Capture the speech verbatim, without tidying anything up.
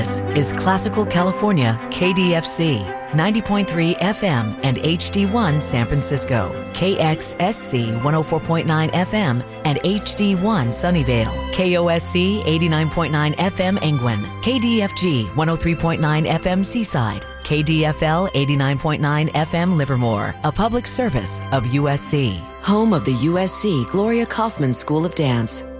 This is Classical California, K D F C, ninety point three F M and H D one San Francisco, K X S C one oh four point nine F M and H D one Sunnyvale, K O S C eighty-nine point nine F M Engwin, K D F G one oh three point nine F M Seaside, K D F L eighty-nine point nine F M Livermore, a public service of U S C. Home of the U S C Gloria Kaufman School of Dance.